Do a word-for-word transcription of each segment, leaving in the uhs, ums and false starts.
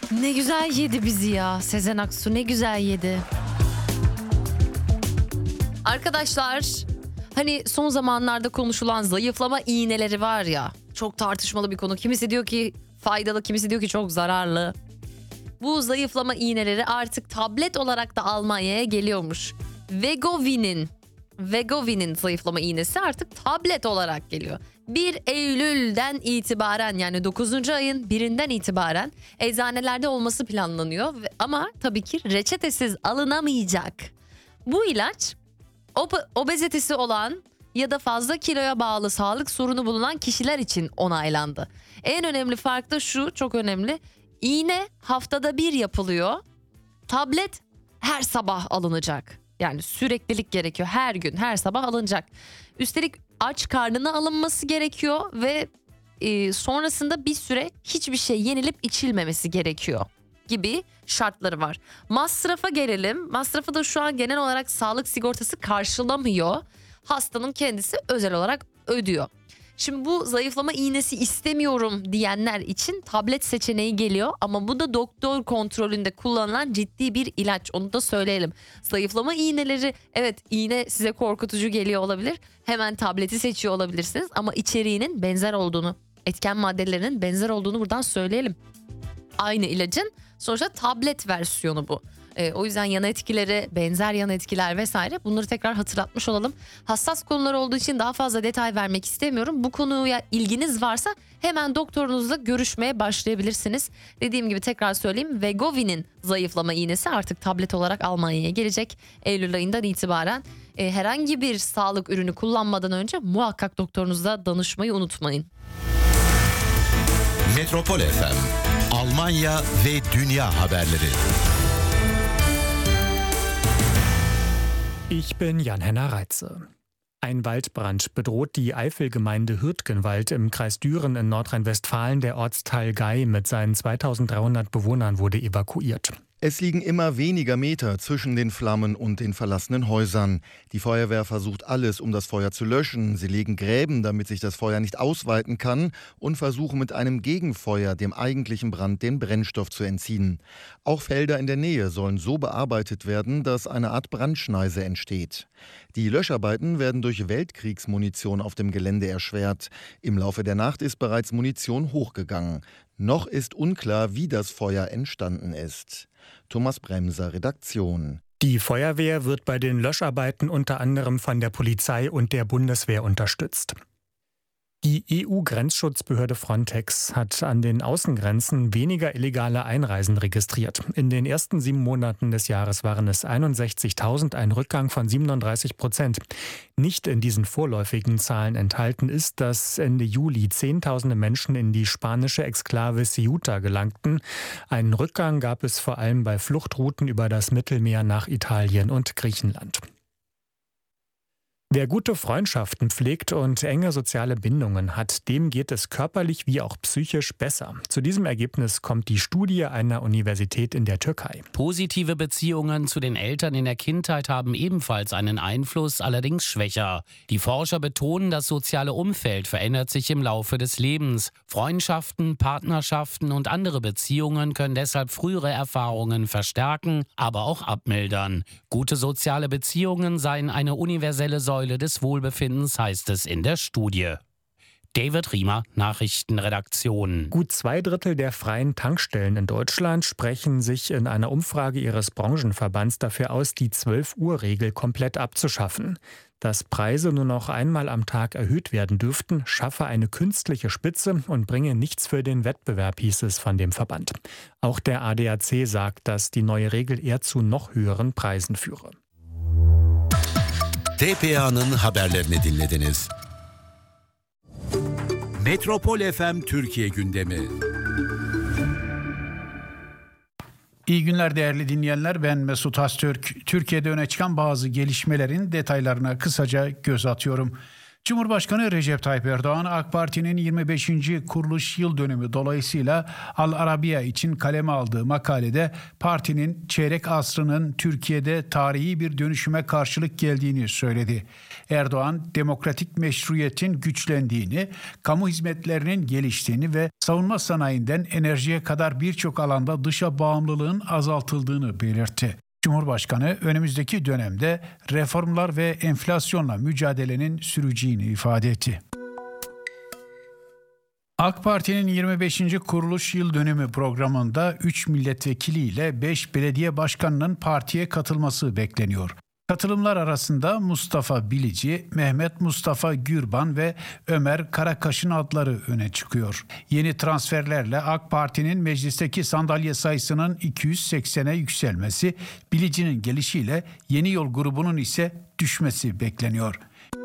Ne güzel yedi bizi ya. Sezen Aksu ne güzel yedi. Arkadaşlar, hani son zamanlarda konuşulan zayıflama iğneleri var ya. Çok tartışmalı bir konu. Kimisi diyor ki faydalı, kimisi diyor ki çok zararlı. Bu zayıflama iğneleri artık tablet olarak da Almanya'ya geliyormuş. Wegovy'nin Wegovy'nin zayıflama iğnesi artık tablet olarak geliyor. bir Eylül'den itibaren, yani dokuzuncu ayın birinden itibaren eczanelerde olması planlanıyor. Ama tabii ki reçetesiz alınamayacak. Bu ilaç ob- obezitesi olan ya da fazla kiloya bağlı sağlık sorunu bulunan kişiler için onaylandı. En önemli fark da şu, çok önemli. İğne haftada bir yapılıyor. Tablet her sabah alınacak. Yani süreklilik gerekiyor. Her gün, her sabah alınacak. Üstelik aç karnına alınması gerekiyor ve e, sonrasında bir süre hiçbir şey yenilip içilmemesi gerekiyor gibi şartları var. Masrafa gelelim. Masrafı da şu an genel olarak sağlık sigortası karşılamıyor. Hastanın kendisi özel olarak ödüyor. Şimdi bu zayıflama iğnesi istemiyorum diyenler için tablet seçeneği geliyor. Ama bu da doktor kontrolünde kullanılan ciddi bir ilaç. Onu da söyleyelim. Zayıflama iğneleri, evet, iğne size korkutucu geliyor olabilir. Hemen tableti seçiyor olabilirsiniz. Ama içeriğinin benzer olduğunu, etken maddelerinin benzer olduğunu buradan söyleyelim. Aynı ilacın sonuçta tablet versiyonu bu. E, o yüzden yan etkileri, benzer yan etkiler vesaire, bunları tekrar hatırlatmış olalım. Hassas konular olduğu için daha fazla detay vermek istemiyorum. Bu konuya ilginiz varsa hemen doktorunuzla görüşmeye başlayabilirsiniz. Dediğim gibi tekrar söyleyeyim. Wegovy'nin zayıflama iğnesi artık tablet olarak Almanya'ya gelecek. Eylül ayından itibaren e, herhangi bir sağlık ürünü kullanmadan önce muhakkak doktorunuza danışmayı unutmayın. Metropol F M, Almanya ve dünya haberleri. Ich bin Jan-Henner Reitze. Ein Waldbrand bedroht die Eifelgemeinde Hürtgenwald im Kreis Düren in Nordrhein-Westfalen. Der Ortsteil Gei mit seinen zweitausenddreihundert Bewohnern wurde evakuiert. Es liegen immer weniger Meter zwischen den Flammen und den verlassenen Häusern. Die Feuerwehr versucht alles, um das Feuer zu löschen. Sie legen Gräben, damit sich das Feuer nicht ausweiten kann, und versuchen mit einem Gegenfeuer dem eigentlichen Brand den Brennstoff zu entziehen. Auch Felder in der Nähe sollen so bearbeitet werden, dass eine Art Brandschneise entsteht. Die Löscharbeiten werden durch Weltkriegsmunition auf dem Gelände erschwert. Im Laufe der Nacht ist bereits Munition hochgegangen. Noch ist unklar, wie das Feuer entstanden ist. Thomas Bremser, Redaktion. Die Feuerwehr wird bei den Löscharbeiten unter anderem von der Polizei und der Bundeswehr unterstützt. Die E U-Grenzschutzbehörde Frontex hat an den Außengrenzen weniger illegale Einreisen registriert. In den ersten sieben Monaten des Jahres waren es einundsechzigtausend, ein Rückgang von siebenunddreißig Prozent. Nicht in diesen vorläufigen Zahlen enthalten ist, dass Ende Juli Zehntausende Menschen in die spanische Exklave Ceuta gelangten. Einen Rückgang gab es vor allem bei Fluchtrouten über das Mittelmeer nach Italien und Griechenland. Wer gute Freundschaften pflegt und enge soziale Bindungen hat, dem geht es körperlich wie auch psychisch besser. Zu diesem Ergebnis kommt die Studie einer Universität in der Türkei. Positive Beziehungen zu den Eltern in der Kindheit haben ebenfalls einen Einfluss, allerdings schwächer. Die Forscher betonen, das soziale Umfeld verändert sich im Laufe des Lebens. Freundschaften, Partnerschaften und andere Beziehungen können deshalb frühere Erfahrungen verstärken, aber auch abmildern. Gute soziale Beziehungen seien eine universelle Säule des Wohlbefindens, heißt es in der Studie. David Riemer, Nachrichtenredaktion. Gut zwei Drittel der freien Tankstellen in Deutschland sprechen sich in einer Umfrage ihres Branchenverbands dafür aus, die zwölf-Uhr-Regel komplett abzuschaffen. Dass Preise nur noch einmal am Tag erhöht werden dürften, schaffe eine künstliche Spitze und bringe nichts für den Wettbewerb, hieß es von dem Verband. Auch der A D A C sagt, dass die neue Regel eher zu noch höheren Preisen führe. T P A'nın haberlerini dinlediniz. Metropol F M Türkiye gündemi. İyi günler değerli dinleyenler, ben Mesut Haztürk. Türkiye'de öne çıkan bazı gelişmelerin detaylarına kısaca göz atıyorum. Cumhurbaşkanı Recep Tayyip Erdoğan, AK Parti'nin yirmi beşinci kuruluş yıl dönümü dolayısıyla Al Arabiya için kaleme aldığı makalede partinin çeyrek asrının Türkiye'de tarihi bir dönüşüme karşılık geldiğini söyledi. Erdoğan, demokratik meşruiyetin güçlendiğini, kamu hizmetlerinin geliştiğini ve savunma sanayinden enerjiye kadar birçok alanda dışa bağımlılığın azaltıldığını belirtti. Cumhurbaşkanı önümüzdeki dönemde reformlar ve enflasyonla mücadelenin süreceğini ifade etti. AK Parti'nin yirmi beşinci kuruluş yıl dönümü programında üç milletvekili ile beş belediye başkanının partiye katılması bekleniyor. Katılımlar arasında Mustafa Bilici, Mehmet Mustafa Gürban ve Ömer Karakaş'ın adları öne çıkıyor. Yeni transferlerle AK Parti'nin meclisteki sandalye sayısının iki yüz seksene yükselmesi, Bilici'nin gelişiyle Yeni Yol grubunun ise düşmesi bekleniyor.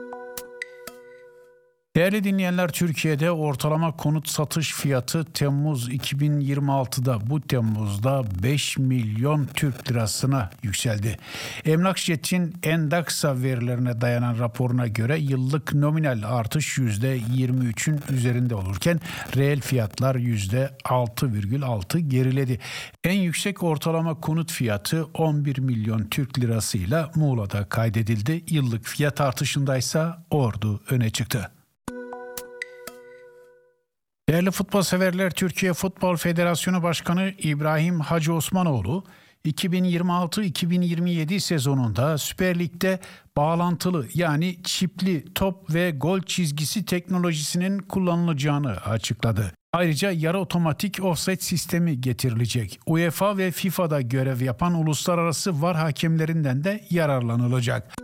Değerli dinleyenler, Türkiye'de ortalama konut satış fiyatı Temmuz iki bin yirmi altıda bu Temmuz'da beş milyon Türk lirasına yükseldi. Emlakjet'in Endaksa verilerine dayanan raporuna göre yıllık nominal artış yüzde yirmi üçün üzerinde olurken reel fiyatlar yüzde altı virgül altı geriledi. En yüksek ortalama konut fiyatı on bir milyon Türk lirasıyla Muğla'da kaydedildi. Yıllık fiyat artışındaysa Ordu öne çıktı. Değerli futbol severler, Türkiye Futbol Federasyonu Başkanı İbrahim Hacı Osmanoğlu, iki bin yirmi altı iki bin yirmi yedi sezonunda Süper Lig'de bağlantılı yani çipli top ve gol çizgisi teknolojisinin kullanılacağını açıkladı. Ayrıca yarı otomatik ofsayt sistemi getirilecek. UEFA ve FIFA'da görev yapan uluslararası V A R hakemlerinden de yararlanılacak.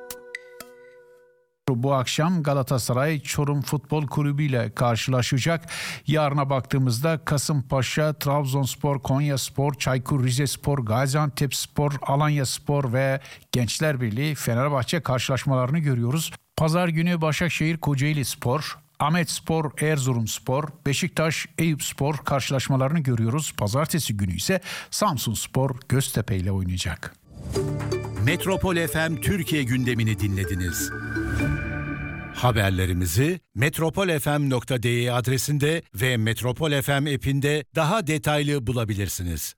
Bu akşam Galatasaray Çorum Futbol Kulübü ile karşılaşacak. Yarına baktığımızda Kasımpaşa, Trabzonspor, Konyaspor, Çaykur Rizespor, Gaziantepspor, Alanyaspor ve Gençler Birliği Fenerbahçe karşılaşmalarını görüyoruz. Pazar günü Başakşehir Kocaelispor, Ahmetspor, Erzurumspor, Beşiktaş, Eyüpspor karşılaşmalarını görüyoruz. Pazartesi günü ise Samsunspor Göztepe ile oynayacak. Metropol F M Türkiye gündemini dinlediniz. Haberlerimizi metropol f m nokta d e adresinde ve Metropol F M app'inde daha detaylı bulabilirsiniz.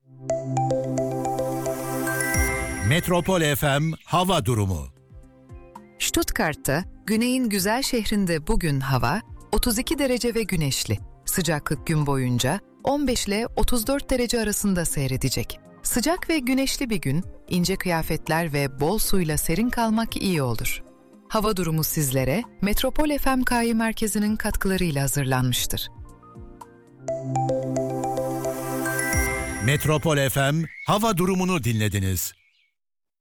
Metropol F M hava durumu. Stuttgart'ta, güneyin güzel şehrinde bugün hava otuz iki derece ve güneşli. Sıcaklık gün boyunca on beş ile otuz dört derece arasında seyredecek. Sıcak ve güneşli bir gün, ince kıyafetler ve bol suyla serin kalmak iyi olur. Hava durumu sizlere Metropol F M K Y Merkezi'nin katkılarıyla hazırlanmıştır. Metropol F M hava durumunu dinlediniz.